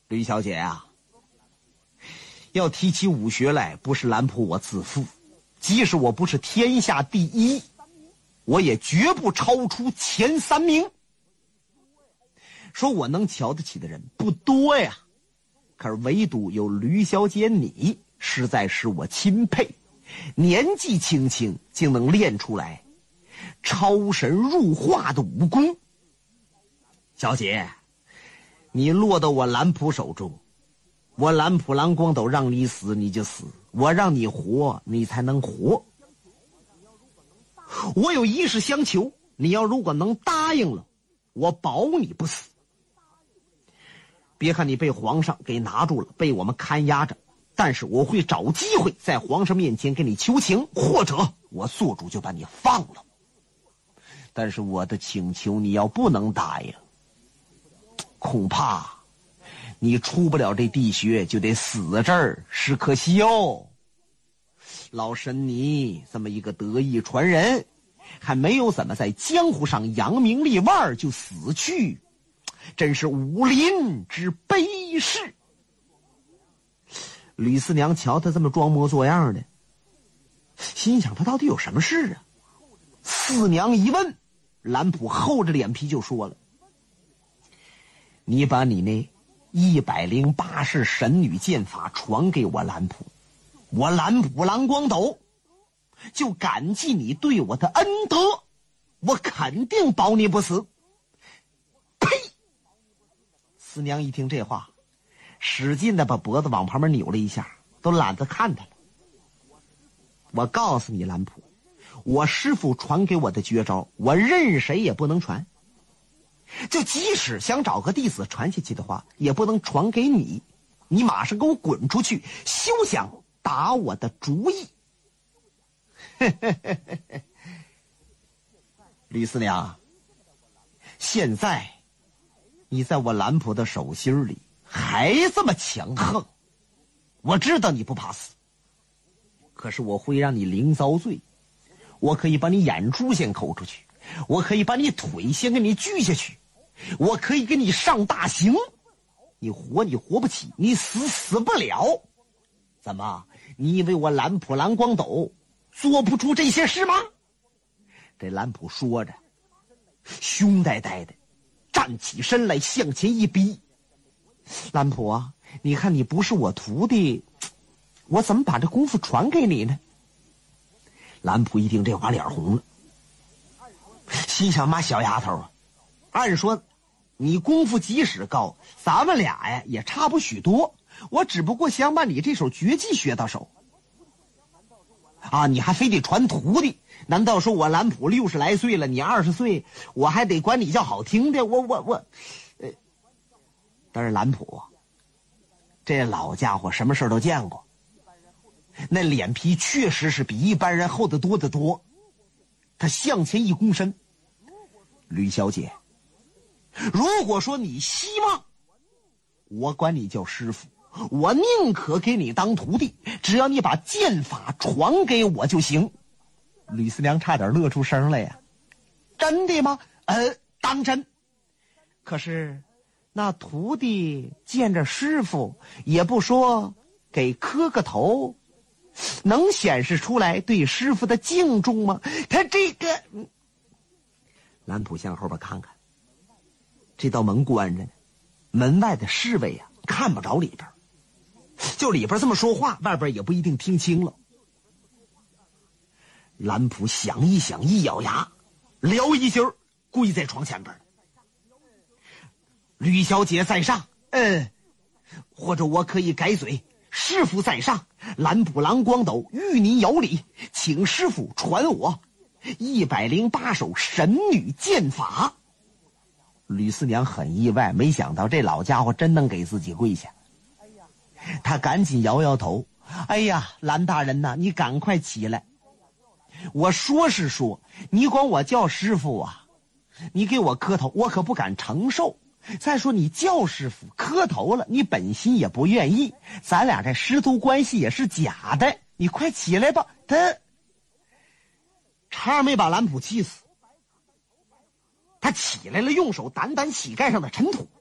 吕小姐啊，要提起武学来，不是兰普我自负，即使我不是天下第一，我也绝不超出前3名。说我能瞧得起的人不多呀，可是唯独有吕小姐你，实在使我钦佩。年纪轻轻竟能练出来超神入化的武功。小姐，你落到我兰普手中，我兰普蓝光斗让你死你就死，我让你活你才能活。我有一事相求，你要如果能答应了，我保你不死。别看你被皇上给拿住了，被我们看押着，但是我会找机会在皇上面前给你求情，或者我做主就把你放了。但是我的请求你要不能答应，恐怕你出不了这地穴，就得死这儿，是可惜哦。老神你这么一个得意传人，还没有怎么在江湖上扬名立万就死去，真是武林之悲事。吕四娘瞧他这么装模作样的，心想他到底有什么事啊？四娘一问，兰普厚着脸皮就说了：你把你那108式神女剑法传给我兰普，我兰普蓝光斗就感激你对我的恩德，我肯定保你不死。呸！四娘一听这话，使劲的把脖子往旁边扭了一下，都懒得看他了。我告诉你兰普，我师父传给我的绝招，我任谁也不能传，就即使想找个弟子传下去的话，也不能传给你。你马上给我滚出去，休想打我的主意。吕四娘，现在你在我兰普的手心里还这么强横，我知道你不怕死，可是我会让你零遭罪。我可以把你眼珠先抠出去，我可以把你腿先给你锯下去，我可以给你上大刑。你活你活不起，你死死不了。怎么，你以为我兰普蓝光斗做不出这些事吗？这兰普说着，凶呆呆的站起身来，向前一逼。兰普啊，你看你不是我徒弟，我怎么把这功夫传给你呢？兰普一听这话脸红了，心想妈小丫头啊，按说你功夫即使高，咱们俩呀也差不许多，我只不过想把你这手绝技学到手啊，你还非得传徒弟？难道说我兰普60来岁了，你20岁，我还得管你叫好听的？但是兰普这老家伙什么事都见过，那脸皮确实是比一般人厚得多得多。他向前一躬身：吕小姐，如果说你希望我管你叫师傅，我宁可给你当徒弟，只要你把剑法传给我就行。吕四娘差点乐出声来呀！真的吗？当真。可是那徒弟见着师傅也不说给磕个头，能显示出来对师傅的敬重吗？他这个……兰普向后边看看，这道门关着呢，门外的侍卫啊看不着里边，就里边这么说话，外边也不一定听清了。兰普想一想，一咬牙，撩一筋儿，跪在床前边。吕小姐在上，或者我可以改嘴，师傅在上，兰普蓝光斗与您有礼，请师傅传我108手神女剑法。吕四娘很意外，没想到这老家伙真能给自己跪下。他赶紧摇摇头：哎呀，兰大人呐，你赶快起来。我说是说，你管我叫师傅啊，你给我磕头，我可不敢承受。再说你叫师傅磕头了，你本心也不愿意，咱俩这师徒关系也是假的，你快起来吧。他差点没把兰普气死。他起来了，用手掸掸膝盖上的尘土。